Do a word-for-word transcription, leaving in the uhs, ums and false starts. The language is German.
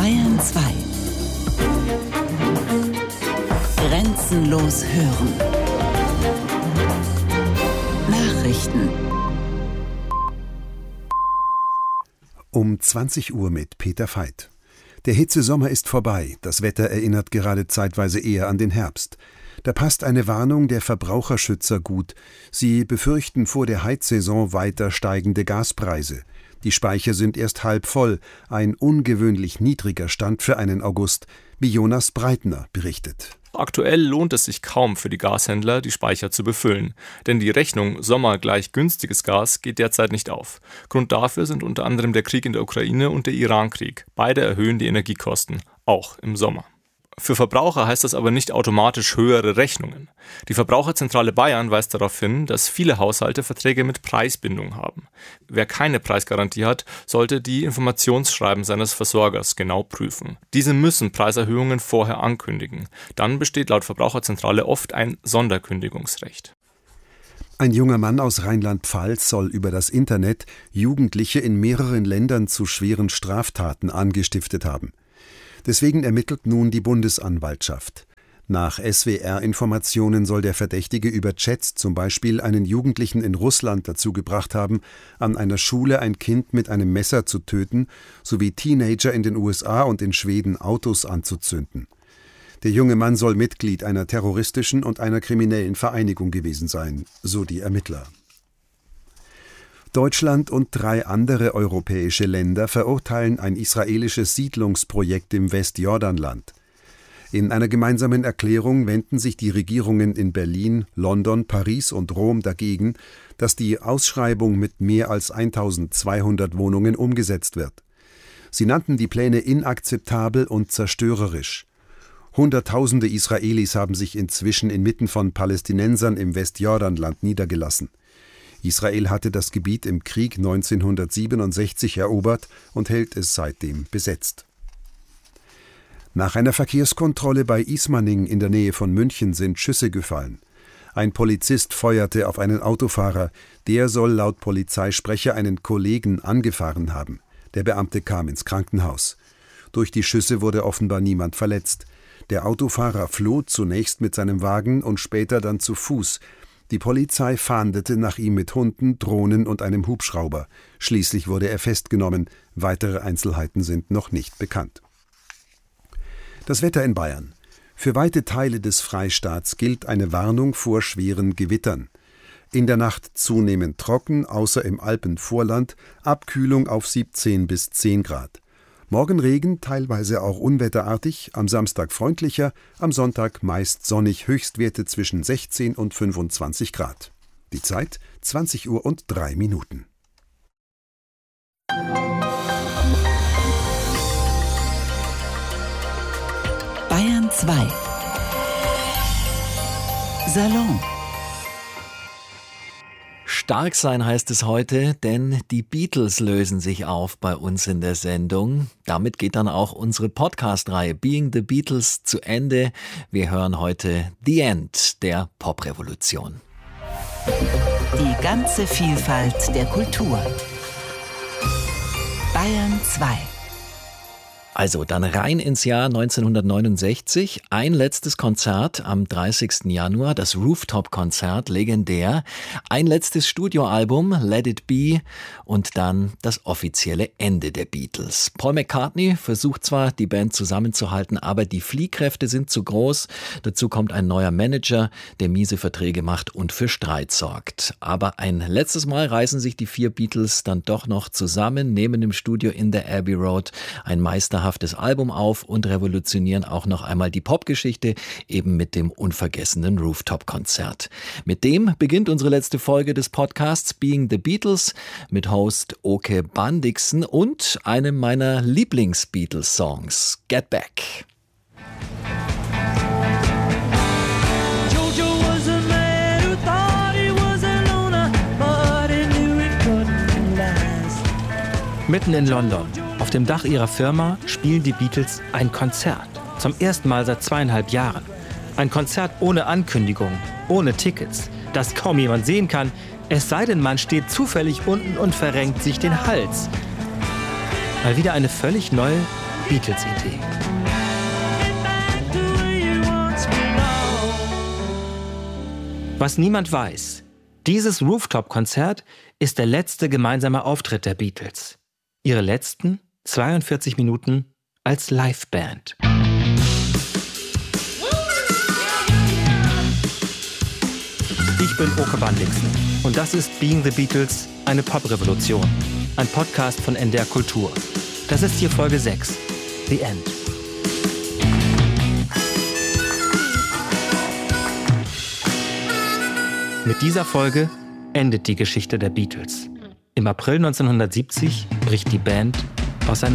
Bayern zwei. Grenzenlos hören. Nachrichten. Um zwanzig Uhr mit Peter Veit. Der Hitzesommer ist vorbei. Das Wetter erinnert gerade zeitweise eher an den Herbst. Da passt eine Warnung der Verbraucherschützer gut. Sie befürchten vor der Heizsaison weiter steigende Gaspreise. Die Speicher sind erst halb voll. Ein ungewöhnlich niedriger Stand für einen August, wie Jonas Breitner berichtet. Aktuell lohnt es sich kaum für die Gashändler, die Speicher zu befüllen. Denn die Rechnung Sommer gleich günstiges Gas geht derzeit nicht auf. Grund dafür sind unter anderem der Krieg in der Ukraine und der Iran-Krieg. Beide erhöhen die Energiekosten, auch im Sommer. Für Verbraucher heißt das aber nicht automatisch höhere Rechnungen. Die Verbraucherzentrale Bayern weist darauf hin, dass viele Haushalte Verträge mit Preisbindung haben. Wer keine Preisgarantie hat, sollte die Informationsschreiben seines Versorgers genau prüfen. Diese müssen Preiserhöhungen vorher ankündigen. Dann besteht laut Verbraucherzentrale oft ein Sonderkündigungsrecht. Ein junger Mann aus Rheinland-Pfalz soll über das Internet Jugendliche in mehreren Ländern zu schweren Straftaten angestiftet haben. Deswegen ermittelt nun die Bundesanwaltschaft. Nach S W R-Informationen soll der Verdächtige über Chats zum Beispiel einen Jugendlichen in Russland dazu gebracht haben, an einer Schule ein Kind mit einem Messer zu töten, sowie Teenager in den U S A und in Schweden Autos anzuzünden. Der junge Mann soll Mitglied einer terroristischen und einer kriminellen Vereinigung gewesen sein, so die Ermittler. Deutschland und drei andere europäische Länder verurteilen ein israelisches Siedlungsprojekt im Westjordanland. In einer gemeinsamen Erklärung wenden sich die Regierungen in Berlin, London, Paris und Rom dagegen, dass die Ausschreibung mit mehr als eintausendzweihundert Wohnungen umgesetzt wird. Sie nannten die Pläne inakzeptabel und zerstörerisch. Hunderttausende Israelis haben sich inzwischen inmitten von Palästinensern im Westjordanland niedergelassen. Israel hatte das Gebiet im Krieg neunzehnhundertsiebenundsechzig erobert und hält es seitdem besetzt. Nach einer Verkehrskontrolle bei Ismaning in der Nähe von München sind Schüsse gefallen. Ein Polizist feuerte auf einen Autofahrer. Der soll laut Polizeisprecher einen Kollegen angefahren haben. Der Beamte kam ins Krankenhaus. Durch die Schüsse wurde offenbar niemand verletzt. Der Autofahrer floh zunächst mit seinem Wagen und später dann zu Fuß. Die Polizei fahndete nach ihm mit Hunden, Drohnen und einem Hubschrauber. Schließlich wurde er festgenommen. Weitere Einzelheiten sind noch nicht bekannt. Das Wetter in Bayern. Für weite Teile des Freistaats gilt eine Warnung vor schweren Gewittern. In der Nacht zunehmend trocken, außer im Alpenvorland, Abkühlung auf siebzehn bis zehn Grad. Morgen Regen, teilweise auch unwetterartig, am Samstag freundlicher, am Sonntag meist sonnig, Höchstwerte zwischen sechzehn und fünfundzwanzig Grad. Die Zeit zwanzig Uhr und drei Minuten. Bayern zwei. Salon. Stark sein heißt es heute, denn die Beatles lösen sich auf bei uns in der Sendung. Damit geht dann auch unsere Podcast-Reihe Being the Beatles zu Ende. Wir hören heute The End der Poprevolution. Die ganze Vielfalt der Kultur. Bayern zwei. Also dann rein ins Jahr neunzehnhundertneunundsechzig. Ein letztes Konzert am dreißigsten Januar, das Rooftop-Konzert, legendär. Ein letztes Studioalbum, Let It Be, und dann das offizielle Ende der Beatles. Paul McCartney versucht zwar, die Band zusammenzuhalten, aber die Fliehkräfte sind zu groß. Dazu kommt ein neuer Manager, der miese Verträge macht und für Streit sorgt. Aber ein letztes Mal reißen sich die vier Beatles dann doch noch zusammen, nehmen im Studio in der Abbey Road ein meisterhaftes Album auf und revolutionieren auch noch einmal die Popgeschichte, eben mit dem unvergessenen Rooftop-Konzert. Mit dem beginnt unsere letzte Folge des Podcasts Being the Beatles mit Host Oke Bandixen und einem meiner Lieblings-Beatles-Songs, Get Back. Mitten in London, auf dem Dach ihrer Firma, spielen die Beatles ein Konzert. Zum ersten Mal seit zweieinhalb Jahren. Ein Konzert ohne Ankündigung, ohne Tickets, das kaum jemand sehen kann, es sei denn, man steht zufällig unten und verrenkt sich den Hals. Mal wieder eine völlig neue, Beatles-Idee. Was niemand weiß, dieses Rooftop-Konzert ist der letzte gemeinsame Auftritt der Beatles. Ihre letzten zweiundvierzig Minuten als Liveband. Ich bin Oke Bandixen und das ist Being the Beatles, eine Pop-Revolution. Ein Podcast von N D R Kultur. Das ist hier Folge sechs, The End. Mit dieser Folge endet die Geschichte der Beatles. Im April neunzehnhundertsiebzig bricht die Band auseinander.